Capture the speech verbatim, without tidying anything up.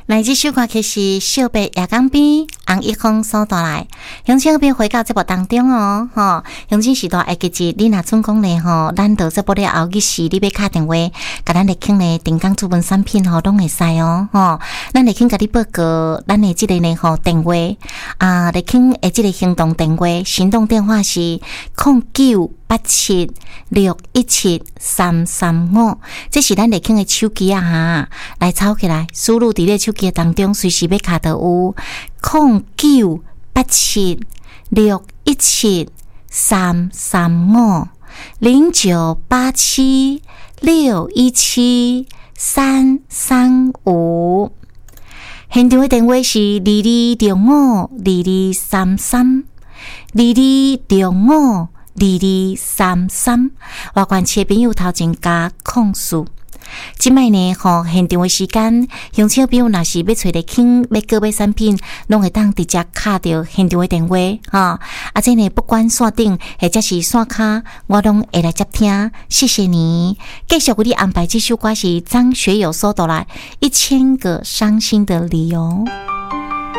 来这首歌曲是小白夜港边红一峰所带来，乡亲朋友回到节目当中哦，吼，乡亲时代会记住，你若准讲咧吼，咱到这播了后，迄时你要打电话，甲咱立庆咧定岗主文产品吼，拢会使哦，吼，咱立庆甲你报告，咱的即个咧吼电话啊，立庆的即个行动电话，行动电话是零九八七六一七三三五，这是咱立庆的手机啊哈，来抄起来，输入伫咧手机当中，随时要卡到有零九八七六一七三三五零九八七六一七三三五。现场的电话是二二六五二二三三二二六五。二二三三，外关切朋友头前加控诉。即摆呢，吼现场的时间，乡亲朋友若是要找立庆要购买产品，拢会当直接卡到现场的电话，吼。啊，这呢不管线顶或者是线卡，我拢会来接听。谢谢你，继续为你安排这首歌是张学友所带来《一千个伤心的理由》。